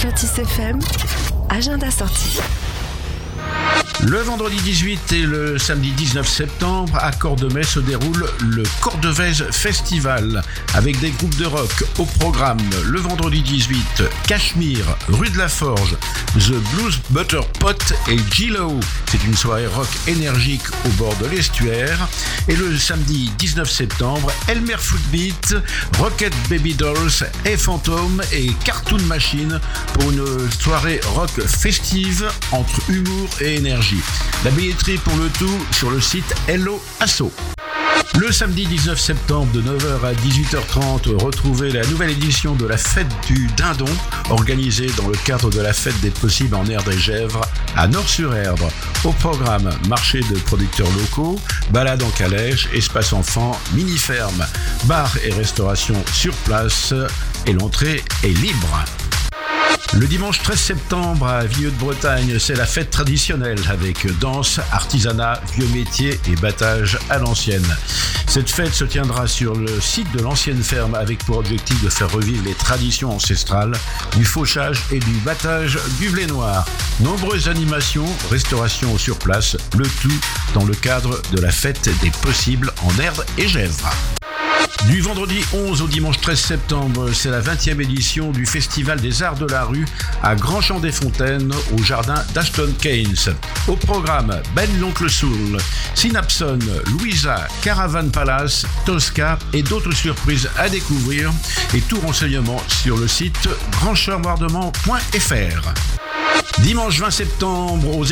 Lotus FM, agenda sorti. Le vendredi 18 et le samedi 19 septembre, à Cordemais se déroule le Cordevez Festival avec des groupes de rock au programme. Le vendredi 18, Cachemire, Rue de la Forge, The Blues Butter Pot et G-Lo. C'est une soirée rock énergique au bord de l'estuaire. Et le samedi 19 septembre, Elmer Footbeat, Rocket Baby Dolls et Phantom et Cartoon Machine pour une soirée rock festive entre humour et énergie. La billetterie pour le tout sur le site Hello Asso. Le samedi 19 septembre de 9h à 18h30, retrouvez la nouvelle édition de la Fête du Dindon, organisée dans le cadre de la Fête des Possibles en Erdre et Gesvres à Nord-sur-Erdre. Au programme, marché de producteurs locaux, balade en calèche, espace enfant, mini-ferme, bar et restauration sur place et l'entrée est libre. Le dimanche 13 septembre à Vieux-de-Bretagne, c'est la fête traditionnelle avec danse, artisanat, vieux métiers et battage à l'ancienne. Cette fête se tiendra sur le site de l'ancienne ferme avec pour objectif de faire revivre les traditions ancestrales du fauchage et du battage du blé noir. Nombreuses animations, restauration sur place, le tout dans le cadre de la fête des possibles en Erdre et Gesvres. Du vendredi 11 au dimanche 13 septembre, c'est la 20e édition du Festival des Arts de la Rue à Grand-Champ-des-Fontaines au jardin d'Ashton Keynes. Au programme, Ben l'Oncle Soul, Synapson, Louisa, Caravan Palace, Tosca et d'autres surprises à découvrir et tout renseignement sur le site grandchamboardement.fr. Dimanche 20 septembre, aux